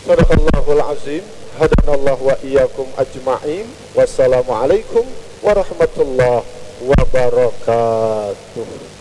Sadaqallahul azim. Hadanallahu wa iyyakum ajma'in. Wassalamualaikum warahmatullahi wabarakatuh.